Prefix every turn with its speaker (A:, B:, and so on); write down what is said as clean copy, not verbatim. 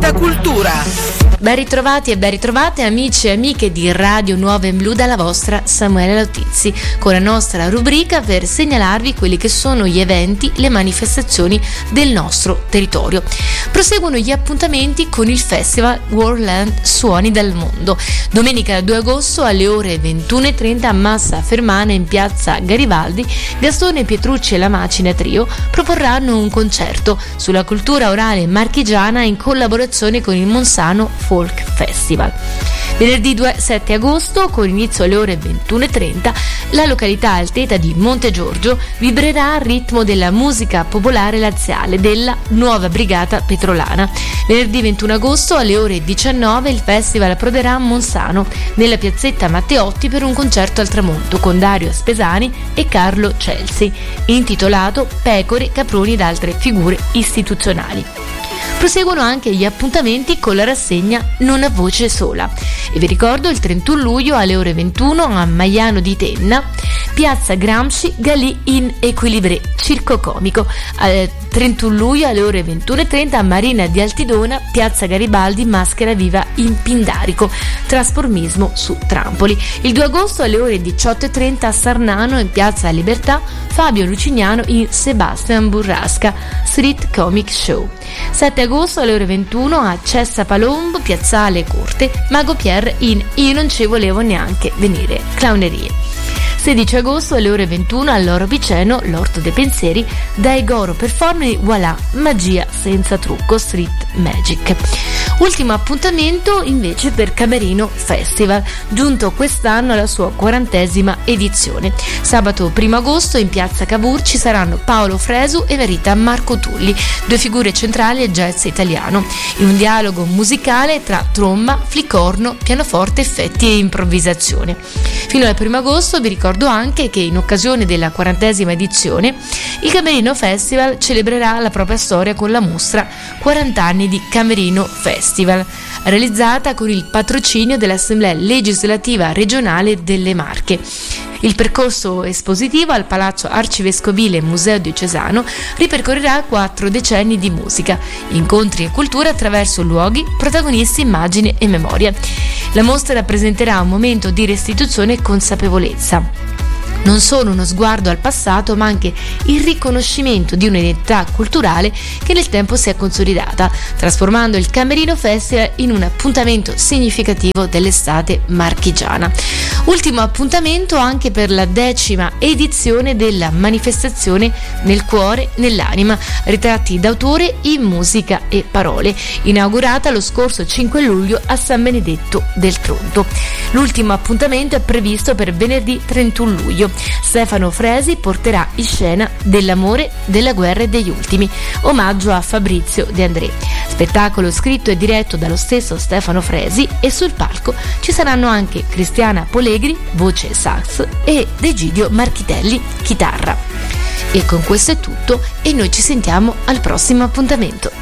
A: Vita Cultura.
B: Ben ritrovati e ben ritrovate amici e amiche di Radio Nuova in Blu dalla vostra Samuele Lautizzi con la nostra rubrica per segnalarvi quelli che sono gli eventi, le manifestazioni del nostro territorio. Proseguono gli appuntamenti con il Festival Worldland Suoni dal Mondo. Domenica 2 agosto alle ore 21:30 a Massa Fermana in piazza Garibaldi, Gastone Pietrucci e la Macina Trio proporranno un concerto sulla cultura orale marchigiana in collaborazione con il Monsano Folk Festival. Venerdì 7 agosto, con inizio alle ore 21:30, la località alteta di Monte Giorgio vibrerà al ritmo della musica popolare laziale della Nuova Brigata Petrolana. Venerdì 21 agosto alle ore 19 il festival approderà a Monsano, nella piazzetta Matteotti, per un concerto al tramonto con Dario Spesani e Carlo Celsi, intitolato Pecore, Caproni ed altre figure istituzionali. Proseguono anche gli appuntamenti con la rassegna Non a voce sola. E vi ricordo il 31 luglio alle ore 21 a Maiano di Tenna, piazza Gramsci, Galì in Equilibre, circo comico. 31 luglio alle ore 21:30 a Marina di Altidona, piazza Garibaldi, maschera viva in Pindarico, trasformismo su trampoli. Il 2 agosto alle ore 18:30 a Sarnano, in piazza Libertà, Fabio Lucignano in Sebastian Burrasca, Street Comic Show. 7 agosto alle ore 21 a Cessa Palombo, piazzale Corte, Mago Pierre in Io non ci volevo neanche venire, clownerie. 16 agosto alle ore 21 all'Oro Piceno, l'Orto dei Pensieri, dai Goro Performing, voilà, magia senza trucco, Street Magic. Ultimo appuntamento invece per Camerino Festival, giunto quest'anno alla sua 40ª edizione. Sabato 1 agosto in piazza Cavour ci saranno Paolo Fresu e Verita Marco Tulli, due figure centrali e jazz italiano, in un dialogo musicale tra tromba, flicorno, pianoforte, effetti e improvvisazione. Fino al 1 agosto vi ricordo anche che in occasione della 40ª edizione il Camerino Festival celebrerà la propria storia con la mostra 40 anni di Camerino Festival, realizzata con il patrocinio dell'Assemblea Legislativa Regionale delle Marche. Il percorso espositivo al Palazzo Arcivescovile Museo Diocesano ripercorrerà 4 decenni di musica, incontri e cultura attraverso luoghi, protagonisti, immagini e memoria. La mostra rappresenterà un momento di restituzione e consapevolezza. Non solo uno sguardo al passato, ma anche il riconoscimento di un'identità culturale che nel tempo si è consolidata, trasformando il Camerino Festival in un appuntamento significativo dell'estate marchigiana. Ultimo appuntamento anche per la 10ª edizione della manifestazione Nel cuore, nell'anima, ritratti d'autore in musica e parole, inaugurata lo scorso 5 luglio a San Benedetto del Tronto. L'ultimo appuntamento è previsto per venerdì 31 luglio. Stefano Fresi porterà in scena Dell'amore, della guerra e degli ultimi, omaggio a Fabrizio De André. Spettacolo scritto e diretto dallo stesso Stefano Fresi, e sul palco ci saranno anche Cristiana Polegri, voce e sax, e Degidio Marchitelli, chitarra. E con questo è tutto e noi ci sentiamo al prossimo appuntamento.